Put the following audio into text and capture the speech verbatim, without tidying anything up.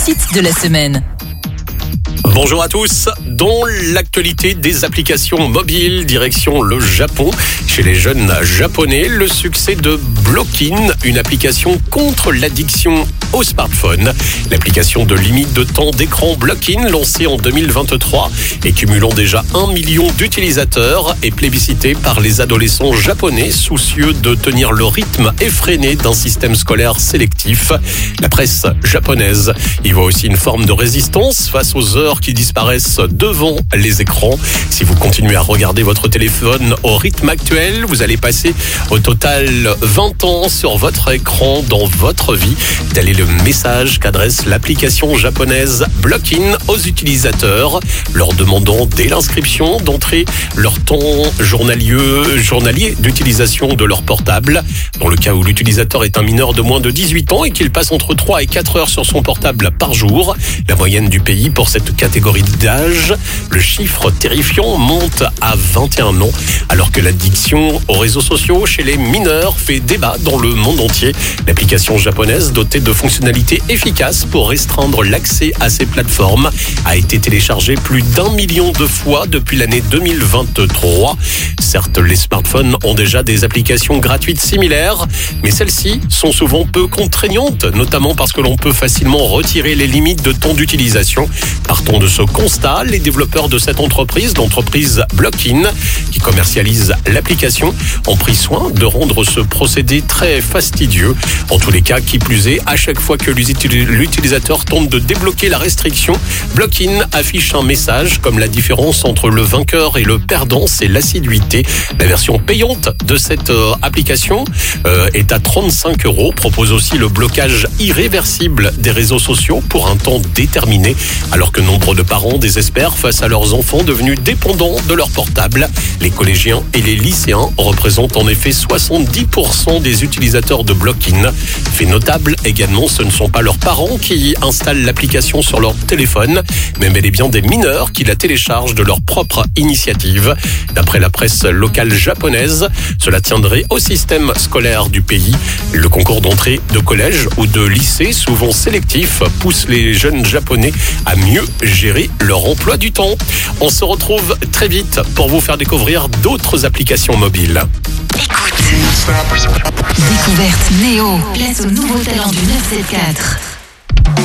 Site de la semaine. Bonjour à tous. Dans l'actualité des applications mobiles, direction le Japon. Chez les jeunes japonais, le succès de Blockin, une application contre l'addiction au smartphone. L'application de limite de temps d'écran Blockin, lancée en deux mille vingt-trois et cumulant déjà un million d'utilisateurs, est plébiscitée par les adolescents japonais soucieux de tenir le rythme effréné d'un système scolaire sélectif. La presse japonaise y voit aussi une forme de résistance face aux heures qui disparaissent devant les écrans. Si vous continuez à regarder votre téléphone au rythme actuel, vous allez passer au total vingt ans sur votre écran dans votre vie. Tel est le message qu'adresse l'application japonaise Blockin aux utilisateurs, leur demandant dès l'inscription d'entrer leur temps journalier, journalier d'utilisation de leur portable. Dans le cas où l'utilisateur est un mineur de moins de dix-huit ans et qu'il passe entre trois et quatre heures sur son portable par jour, la moyenne du pays pour cette catégorie d'âge, le chiffre terrifiant monte à vingt et un ans, alors que l'addiction aux réseaux sociaux chez les mineurs fait débat dans le monde entier. L'application japonaise, dotée de fonctionnalités efficaces pour restreindre l'accès à ces plateformes, a été téléchargée plus d'un million de fois depuis l'année deux mille vingt-trois. Certes, les smartphones ont déjà des applications gratuites similaires, mais celles-ci sont souvent peu contraignantes, notamment parce que l'on peut facilement retirer les limites de temps d'utilisation. Partons de ce constat, les développeurs de cette entreprise, l'entreprise Blockin, qui commercialise l'application, ont pris soin de rendre ce procédé très fastidieux. En tous les cas, qui plus est, à chaque fois que l'utilisateur tente de débloquer la restriction, Blockin affiche un message comme la différence entre le vainqueur et le perdant, c'est l'assiduité. La version payante de cette euh, application euh, est à trente-cinq euros, propose aussi le blocage irréversible des réseaux sociaux pour un temps déterminé, alors que nombre de parents désespèrent face à leurs enfants devenus dépendants de leur portable. Les collégiens et les lycéens représentent en effet soixante-dix pour cent des utilisateurs de Blockin. Fait notable également, ce ne sont pas leurs parents qui installent l'application sur leur téléphone, mais bel et bien des mineurs qui la téléchargent de leur propre initiative. D'après la presse locale japonaise, cela tiendrait au système scolaire du pays. Le concours d'entrée de collège ou de lycée, souvent sélectif, pousse les jeunes japonais à mieux gérer leur emploi du temps. On se retrouve très vite pour vous faire découvrir d'autres applications mobiles. Écoute. Découverte Néo. Place au nouveau talent du neuf sept quatre.